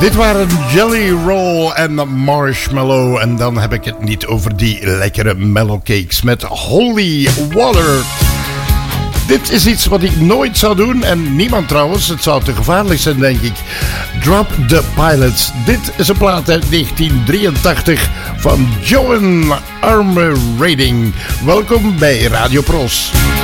Dit waren Jelly Roll en Marshmallow. En dan heb ik het niet over die lekkere mellow cakes met Holy Water. Dit is iets wat ik nooit zou doen. En niemand trouwens. Het zou te gevaarlijk zijn, denk ik. Drop the Pilots. Dit is een plaat uit 1983 van Joan Armour Raiding. Welkom bij Radio Pros.